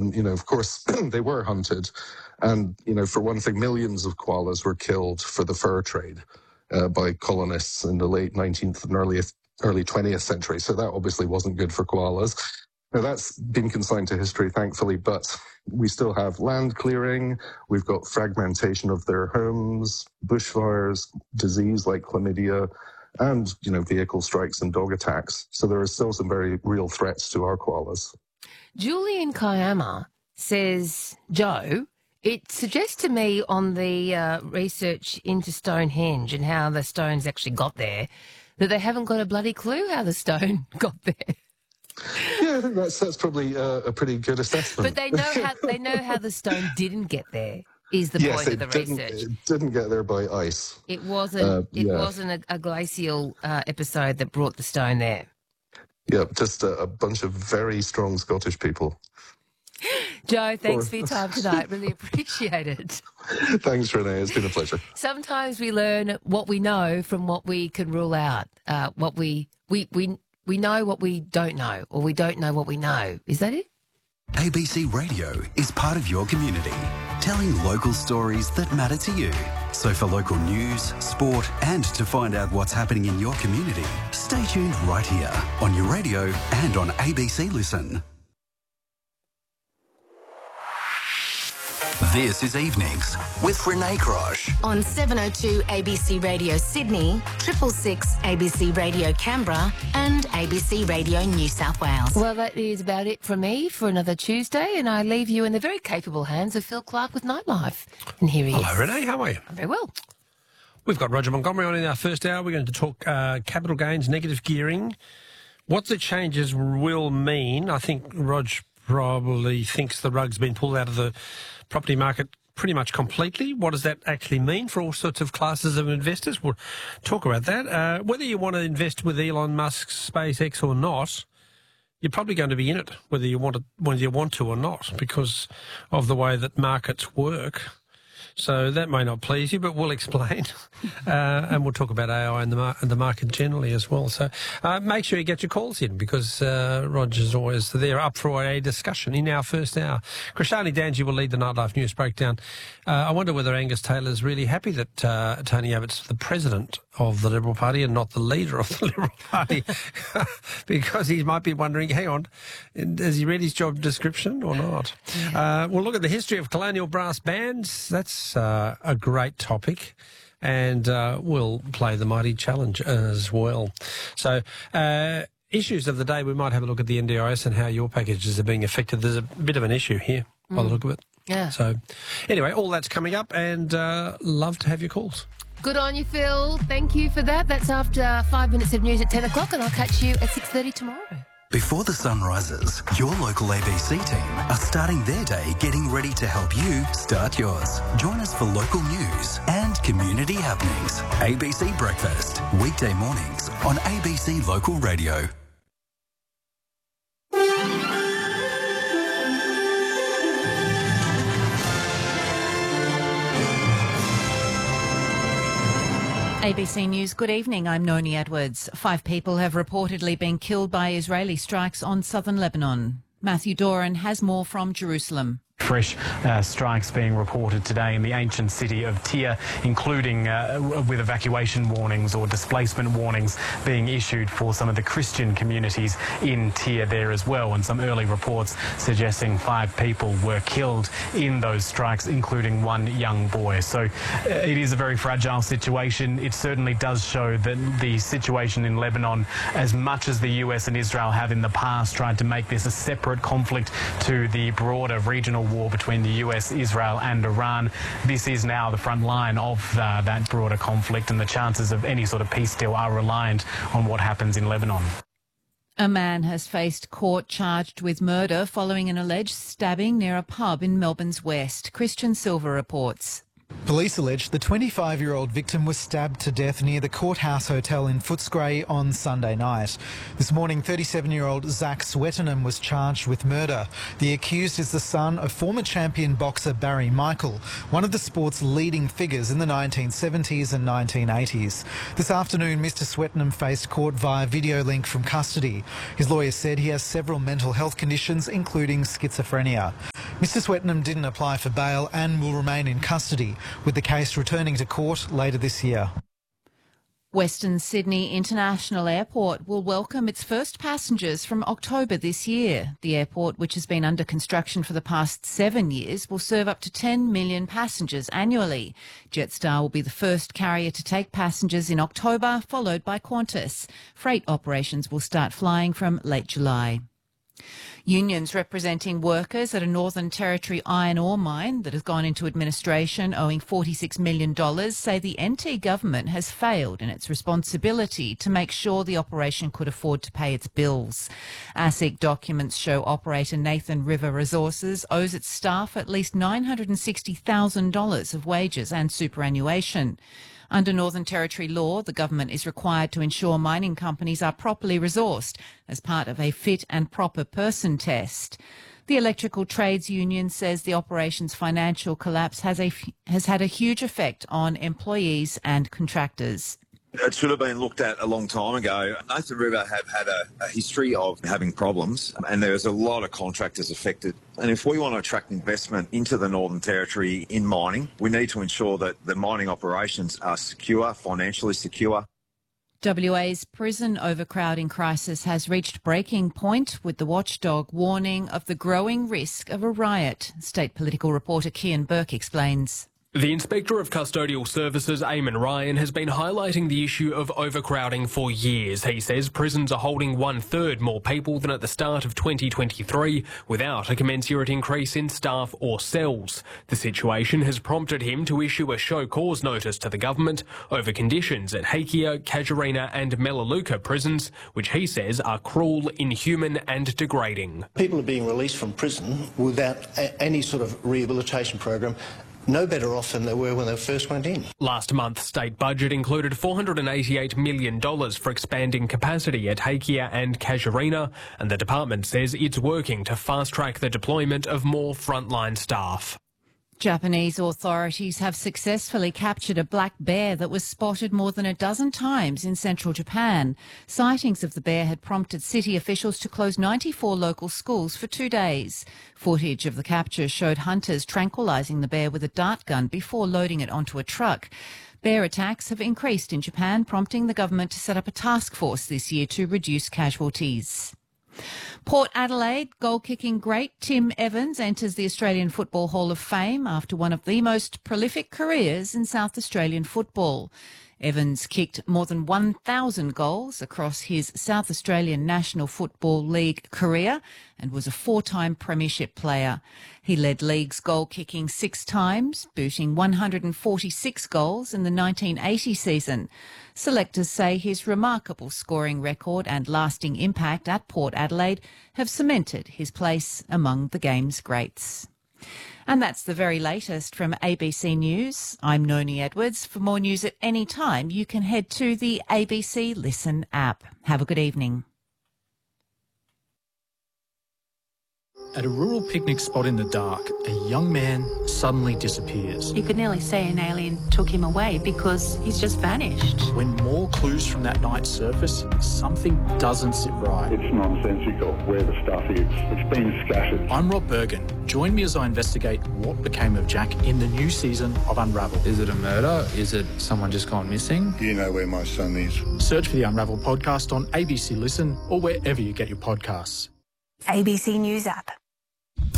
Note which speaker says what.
Speaker 1: Of course, they were hunted. And, for one thing, millions of koalas were killed for the fur trade by colonists in the late 19th and early 20th century. So that obviously wasn't good for koalas. Now, that's been consigned to history, thankfully, but we still have land clearing. We've got fragmentation of their homes, bushfires, disease like chlamydia, and, vehicle strikes and dog attacks. So there are still some very real threats to our koalas.
Speaker 2: Julian Kayama says, Joe, it suggests to me on the research into Stonehenge and how the stones actually got there that they haven't got a bloody clue how the stone got there.
Speaker 1: Yeah, I think that's probably a pretty good assessment.
Speaker 2: But they know how the stone didn't get there. Is the point of the research?
Speaker 1: It didn't get there by ice.
Speaker 2: It wasn't. It wasn't a glacial episode that brought the stone there.
Speaker 1: Yeah, just a bunch of very strong Scottish people.
Speaker 2: Joe, thanks for your time tonight. Really appreciate it.
Speaker 1: Thanks, Renee. It's been a pleasure.
Speaker 2: Sometimes we learn what we know from what we can rule out. What we know what we don't know, or we don't know what we know. Is that it?
Speaker 3: ABC Radio is part of your community, telling local stories that matter to you. So for local news, sport, and to find out what's happening in your community, stay tuned right here on your radio and on ABC Listen. This is Evenings with Renee Crosh.
Speaker 4: On 702 ABC Radio Sydney, 666 ABC Radio Canberra and ABC Radio New South Wales.
Speaker 2: Well, that is about it from me for another Tuesday, and I leave you in the very capable hands of Phil Clark with Nightlife. And here he is.
Speaker 5: Hello, Renee. How are you?
Speaker 2: I'm very well.
Speaker 5: We've got Roger Montgomery on in our first hour. We're going to talk capital gains, negative gearing, what the changes will mean. I think Rog probably thinks the rug's been pulled out of the property market pretty much completely. What does that actually mean for all sorts of classes of investors? We'll talk about that. Whether you want to invest with Elon Musk's SpaceX or not, you're probably going to be in it, whether you want to or not, because of the way that markets work. So that may not please you, but we'll explain. And we'll talk about AI and the market generally as well. So make sure you get your calls in, because Roger's always there up for a discussion in our first hour. Krishani Danji will lead the Nightlife News Breakdown. I wonder whether Angus Taylor's really happy that Tony Abbott's the president of the Liberal Party and not the leader of the Liberal Party, because he might be wondering, hang on, has he read his job description or not? Yeah. We'll look at the history of colonial brass bands. That's a great topic, and we'll play the Mighty Challenge as well. So issues of the day, we might have a look at the NDIS and how your packages are being affected. There's a bit of an issue here by the look of it.
Speaker 2: Yeah.
Speaker 5: So anyway, all that's coming up, and love to have your calls.
Speaker 2: Good on you, Phil. Thank you for that. That's after 5 minutes of news at 10 o'clock, and I'll catch you at 6:30 tomorrow.
Speaker 3: Before the sun rises, your local ABC team are starting their day getting ready to help you start yours. Join us for local news and community happenings. ABC Breakfast, weekday mornings on ABC Local Radio.
Speaker 6: ABC News, good evening. I'm Noni Edwards. 5 people have reportedly been killed by Israeli strikes on southern Lebanon. Matthew Doran has more from Jerusalem.
Speaker 7: Fresh strikes being reported today in the ancient city of Tyre, including with evacuation warnings or displacement warnings being issued for some of the Christian communities in Tyre there as well. And some early reports suggesting 5 people were killed in those strikes, including 1 young boy. So it is a very fragile situation. It certainly does show that the situation in Lebanon, as much as the US and Israel have in the past tried to make this a separate conflict to the broader regional war between the US, Israel and Iran, this is now the front line of that broader conflict, and the chances of any sort of peace deal are reliant on what happens in Lebanon.
Speaker 6: A man has faced court charged with murder following an alleged stabbing near a pub in Melbourne's West. Christian Silver reports.
Speaker 8: Police allege the 25-year-old victim was stabbed to death near the Courthouse Hotel in Footscray on Sunday night. This morning, 37-year-old Zach Swettenham was charged with murder. The accused is the son of former champion boxer Barry Michael, one of the sport's leading figures in the 1970s and 1980s. This afternoon, Mr Swettenham faced court via video link from custody. His lawyer said he has several mental health conditions, including schizophrenia. Mr Swettenham didn't apply for bail and will remain in custody, with the case returning to court later this year.
Speaker 6: Western Sydney International Airport will welcome its first passengers from October this year. The airport, which has been under construction for the past 7 years, will serve up to 10 million passengers annually. Jetstar will be the first carrier to take passengers in October, followed by Qantas. Freight operations will start flying from late July. Unions representing workers at a Northern Territory iron ore mine that has gone into administration owing $46 million say the NT government has failed in its responsibility to make sure the operation could afford to pay its bills. ASIC documents show operator Nathan River Resources owes its staff at least $960,000 of wages and superannuation. Under Northern Territory law, the government is required to ensure mining companies are properly resourced as part of a fit and proper person test. The Electrical Trades Union says the operation's financial collapse has had a huge effect on employees and contractors.
Speaker 9: It should have been looked at a long time ago. Nathan River have had a history of having problems, and there's a lot of contractors affected. And if we want to attract investment into the Northern Territory in mining, we need to ensure that the mining operations are secure, financially secure.
Speaker 6: WA's prison overcrowding crisis has reached breaking point, with the watchdog warning of the growing risk of a riot. State political reporter Kian Burke explains.
Speaker 10: The Inspector of Custodial Services, Eamon Ryan, has been highlighting the issue of overcrowding for years. He says prisons are holding 1/3 more people than at the start of 2023 without a commensurate increase in staff or cells. The situation has prompted him to issue a show cause notice to the government over conditions at Hakea, Casuarina and Melaleuca prisons, which he says are cruel, inhuman and degrading.
Speaker 11: People are being released from prison without any sort of rehabilitation program, no better off than they were when they first went in.
Speaker 10: Last month's state budget included $488 million for expanding capacity at Hakea and Casuarina, and the department says it's working to fast-track the deployment of more frontline staff.
Speaker 6: Japanese authorities have successfully captured a black bear that was spotted more than a dozen times in central Japan. Sightings of the bear had prompted city officials to close 94 local schools for 2 days. Footage of the capture showed hunters tranquilizing the bear with a dart gun before loading it onto a truck. Bear attacks have increased in Japan, prompting the government to set up a task force this year to reduce casualties. Port Adelaide goal-kicking great Tim Evans enters the Australian Football Hall of Fame after one of the most prolific careers in South Australian football. Evans kicked more than 1,000 goals across his South Australian National Football League career and was a 4-time premiership player. He led league's goal-kicking 6 times, booting 146 goals in the 1980 season. Selectors say his remarkable scoring record and lasting impact at Port Adelaide have cemented his place among the game's greats. And that's the very latest from ABC News. I'm Noni Edwards. For more news at any time, you can head to the ABC Listen app. Have a good evening.
Speaker 12: At a rural picnic spot in the dark, a young man suddenly disappears.
Speaker 13: You could nearly say an alien took him away because he's just vanished.
Speaker 12: When more clues from that night surface, something doesn't sit right.
Speaker 14: It's nonsensical where the stuff is. It's been scattered.
Speaker 12: I'm Rob Bergen. Join me as I investigate what became of Jack in the new season of Unravel.
Speaker 15: Is it a murder? Is it someone just gone missing?
Speaker 14: Do you know where my son is?
Speaker 12: Search for the Unravel podcast on ABC Listen or wherever you get your podcasts.
Speaker 16: ABC News app.